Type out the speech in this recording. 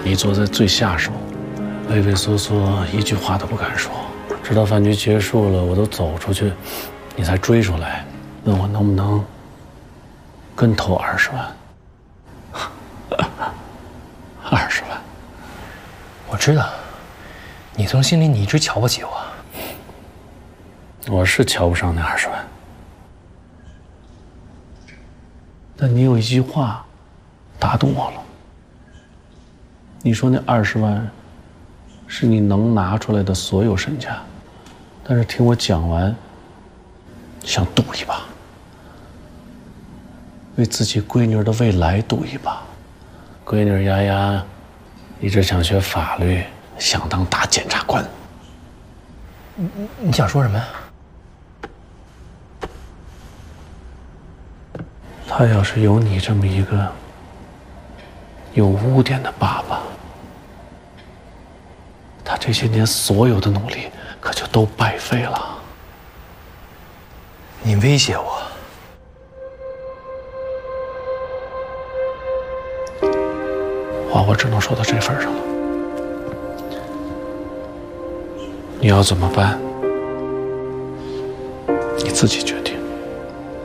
你坐在最下手，畏畏缩缩，一句话都不敢说，直到饭局结束了，我都走出去，你才追出来，问我能不能跟投20万。20万， 我知道，你从心里你一直瞧不起我。 我是瞧不上那20万，但你有一句话打动我了。你说那20万是你能拿出来的所有身家，但是听我讲完，想赌一把，为自己闺女的未来赌一把。闺女丫丫一直想学法律，想当大检察官。 你想说什么呀？ 他要是有你这么一个有污点的爸爸，他这些年所有的努力可就都白费了。 你威胁我？ 话我只能说到这份上了。你要怎么办，你自己决定。